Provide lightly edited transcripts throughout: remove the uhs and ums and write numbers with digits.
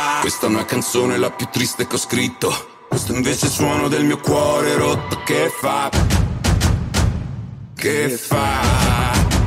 Questa è una canzone la più triste che ho scritto. Questo invece è il suono del mio cuore rotto. Che fa? Che fa?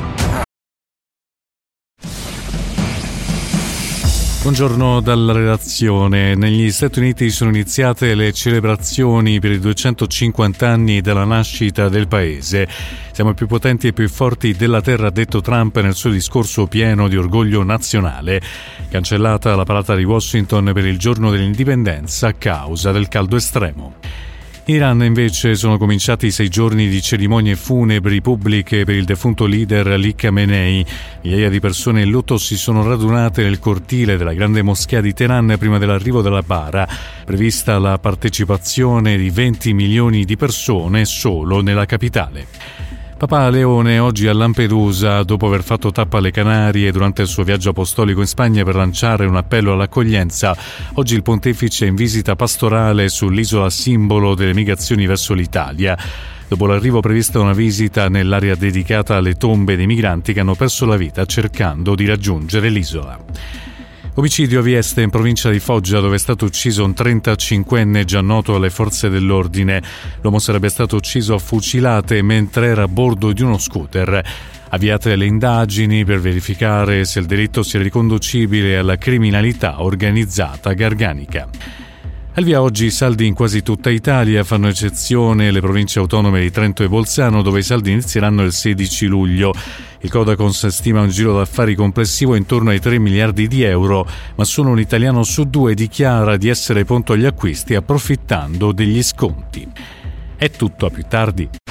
Buongiorno dalla redazione. Negli Stati Uniti sono iniziate le celebrazioni per i 250 anni dalla nascita del paese. Siamo i più potenti e più forti della terra, ha detto Trump nel suo discorso pieno di orgoglio nazionale. Cancellata la parata di Washington per il giorno dell'indipendenza a causa del caldo estremo. In Iran invece sono cominciati 6 giorni di cerimonie funebri pubbliche per il defunto leader Ali Khamenei. Migliaia di persone in lutto si sono radunate nel cortile della grande moschea di Teheran prima dell'arrivo della bara. Prevista la partecipazione di 20 milioni di persone solo nella capitale. Papa Leone oggi a Lampedusa, dopo aver fatto tappa alle Canarie durante il suo viaggio apostolico in Spagna per lanciare un appello all'accoglienza. Oggi il pontefice è in visita pastorale sull'isola simbolo delle migrazioni verso l'Italia. Dopo l'arrivo prevista una visita nell'area dedicata alle tombe dei migranti che hanno perso la vita cercando di raggiungere l'isola. Omicidio a Vieste, in provincia di Foggia, dove è stato ucciso un 35enne già noto alle forze dell'ordine. L'uomo sarebbe stato ucciso a fucilate mentre era a bordo di uno scooter. Avviate le indagini per verificare se il delitto sia riconducibile alla criminalità organizzata garganica. Al via oggi i saldi in quasi tutta Italia, fanno eccezione le province autonome di Trento e Bolzano, dove i saldi inizieranno il 16 luglio. Il Codacons stima un giro d'affari complessivo intorno ai 3 miliardi di euro, ma solo un italiano su 2 dichiara di essere pronto agli acquisti approfittando degli sconti. È tutto, a più tardi.